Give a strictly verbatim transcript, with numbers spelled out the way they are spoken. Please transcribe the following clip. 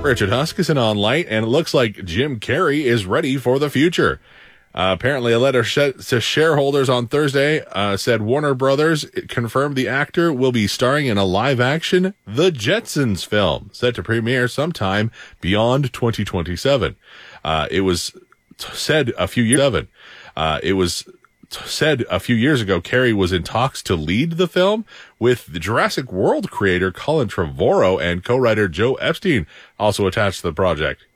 Richard Huskisson on Light, and it looks like Jim Carrey is ready for the future. Uh, apparently, a letter sh- to shareholders on Thursday uh, said Warner Brothers confirmed the actor will be starring in a live-action The Jetsons film, set to premiere sometime beyond twenty twenty-seven. Uh, it was t- said a few years seven. Uh, it was t- said a few years ago Carrey was in talks to lead the film, with the Jurassic World creator Colin Trevorrow and co-writer Joe Epstein also attached to the project.